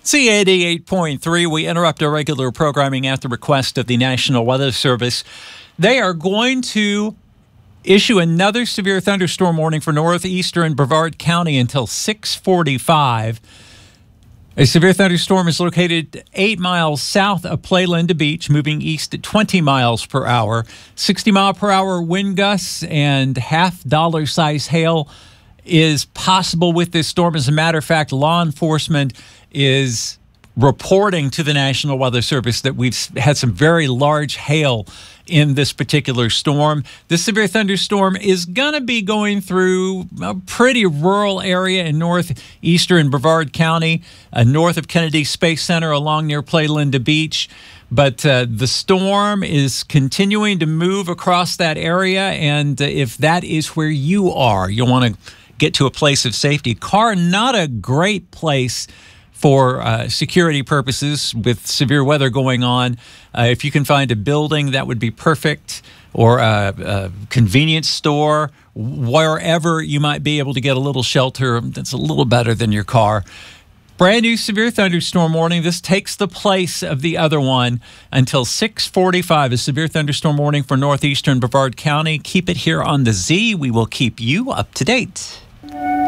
C88.3, we interrupt our regular programming at the request of the National Weather Service. They are going to issue another severe thunderstorm warning for northeastern Brevard County until 6:45. A severe thunderstorm is located 8 miles south of Playlinda Beach, moving east at 20 miles per hour. 60-mile-per-hour wind gusts and half-dollar size hail is possible with this storm. As a matter of fact, law enforcement is reporting to the National Weather Service that we've had some very large hail in this particular storm. This severe thunderstorm is going to be going through a pretty rural area in northeastern Brevard County, north of Kennedy Space Center along near Playlinda Beach. But the storm is continuing to move across that area, and if that is where you are, you'll want to get to a place of safety. Car, not a great place for security purposes with severe weather going on. If you can find a building, that would be perfect, or a convenience store, wherever you might be able to get a little shelter that's a little better than your car. Brand new severe thunderstorm warning. This takes the place of the other one until 6:45. A severe thunderstorm warning for northeastern Brevard County. Keep it here on the Z. We will keep you up to date.